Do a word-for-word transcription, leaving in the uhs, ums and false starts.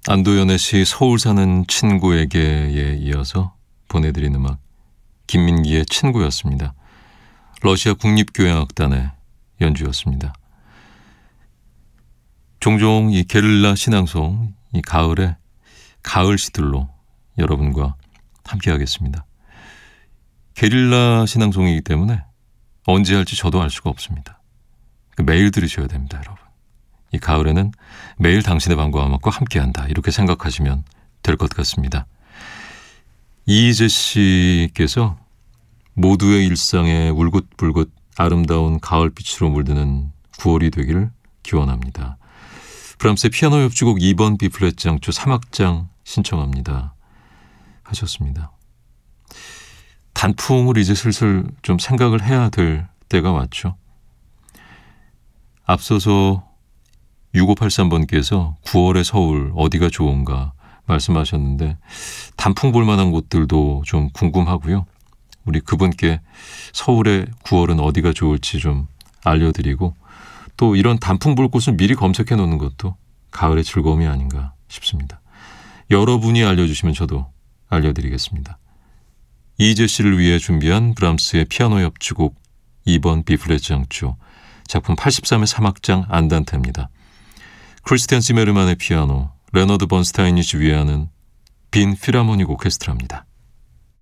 안도연의 시 서울 사는 친구에게에 이어서 보내드린 음악 김민기의 친구였습니다. 러시아 국립교향악단의 연주였습니다. 종종 이 게릴라 신앙송, 이 가을에 가을 시들로 여러분과 함께하겠습니다. 게릴라 신앙송이기 때문에 언제 할지 저도 알 수가 없습니다. 매일 들으셔야 됩니다, 여러분. 이 가을에는 매일 당신의 밤과 음악과 함께한다, 이렇게 생각하시면 될 것 같습니다. 이희재 씨께서 모두의 일상에 울긋불긋 아름다운 가을빛으로 물드는 구월이 되기를 기원합니다. 브람스의 피아노 협주곡 이 번 B플랫 장조 삼 악장 신청합니다 하셨습니다. 단풍을 이제 슬슬 좀 생각을 해야 될 때가 왔죠. 앞서서 육오팔삼 번께서 구월의 서울 어디가 좋은가 말씀하셨는데 단풍 볼 만한 곳들도 좀 궁금하고요. 우리 그분께 서울의 구월은 어디가 좋을지 좀 알려드리고, 또 이런 단풍 볼 곳을 미리 검색해 놓는 것도 가을의 즐거움이 아닌가 싶습니다. 여러분이 알려주시면 저도 알려드리겠습니다. 이희재 씨를 위해 준비한 브람스의 피아노 협주곡 이 번 B플랫 장조 작품 팔십삼의 삼 악장 안단테입니다. 크리스티안 시메르만의 피아노, 레너드 번스타인이 지휘하는 빈 필하모닉 오케스트라입니다.